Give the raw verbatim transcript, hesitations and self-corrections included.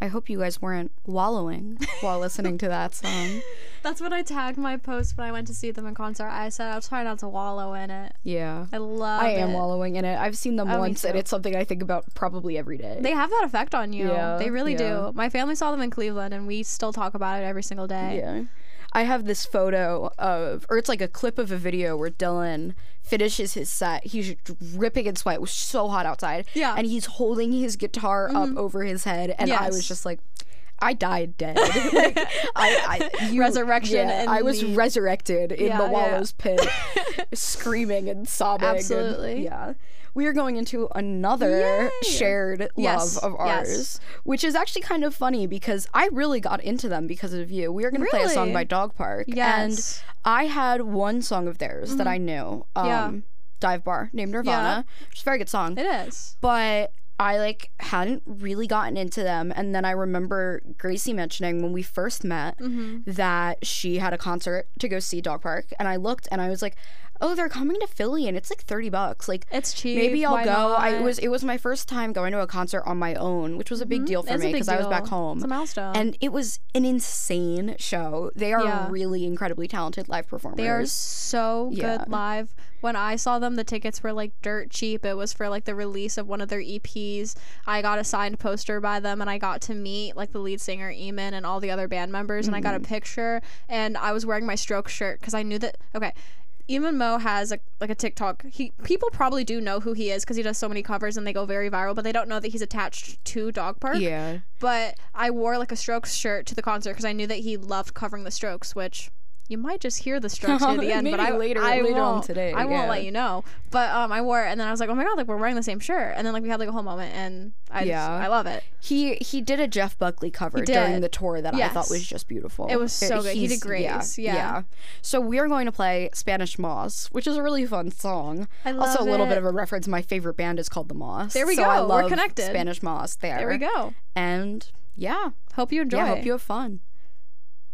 I hope you guys weren't wallowing while listening to that song. That's what I tagged my post when I went to see them in concert. I said I'll try not to wallow in it. Yeah. I love I it. am wallowing in it. I've seen them Oh, me once, and too. it's something I think about probably every day. They have that effect on you. Yeah, They really yeah. do. My family saw them in Cleveland, and we still talk about it every single day. Yeah. I have this photo of, or it's like a clip of a video where Dylan finishes his set. He's dripping in sweat. It was so hot outside. Yeah. And he's holding his guitar up over his head. And I was Yes. just like, I died dead. like, I, I, you, Resurrection Yeah, in I was the- resurrected in Yeah, the yeah. Wallows pit, screaming and sobbing. and- Absolutely. yeah. We are going into another Yay. shared love Yes, of yes. ours, which is actually kind of funny because I really got into them because of you. We are going to play a song Really? by Dog Park. Yes. And I had one song of theirs that I knew. Um, Yeah. Dive Bar, named Nirvana. Which is a very good song. It is. But I like hadn't really gotten into them, and then I remember Gracie mentioning when we first met Mm-hmm. that she had a concert to go see Dog Park, and I looked and I was like, oh, they're coming to Philly and it's like thirty bucks. Like, It's cheap. maybe I'll Why go. I not? it was it was my first time going to a concert on my own, which was a big deal for It's a me big because I was deal. back home. It's a milestone. And it was an insane show. They are Yeah. really incredibly talented live performers. They are so Yeah. good live. When I saw them, the tickets were like dirt cheap. It was for like the release of one of their E Ps. I got a signed poster by them, and I got to meet like the lead singer Eamon and all the other band members, and I got a picture. And I was wearing my Stroke shirt because I knew that. Okay, Eamon Mo has a, like a TikTok. He people probably do know who he is because he does so many covers and they go very viral, but they don't know that he's attached to Dog Park. Yeah. But I wore like a Strokes shirt to the concert because I knew that he loved covering the Strokes, which you might just hear the Strokes near the end. but Maybe I later- I later on won't, today, I yeah. won't let you know. But um, I wore it, and then I was like, oh my god, like we're wearing the same shirt. And then like we had like a whole moment, and I just, Yeah. I love it. He he did a Jeff Buckley cover did. during the tour that I Yes. thought was just beautiful. It was so good. He he's- did great. Yeah, Yeah. So we are going to play Spanish Moss, which is a really fun song. I Also, a love little it. bit of a reference. My favorite band is called The Moss. There we so go. I We're love connected. Spanish Moss there. There we go. And yeah, Hope you enjoy. yeah. I hope you have fun.